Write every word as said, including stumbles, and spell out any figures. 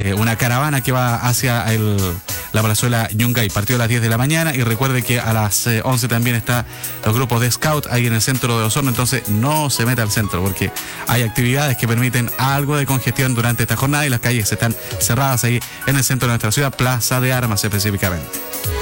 eh, una caravana que va hacia el, la plazuela Yungay. Partió a las diez de la mañana y recuerde que a las eh, once también está los grupos de scout ahí en el centro de Osorno, entonces no se meta al centro porque hay actividades que permiten algo de congestión durante esta jornada y las calles están cerradas ahí en el centro de nuestra ciudad, Plaza de Armas específicamente.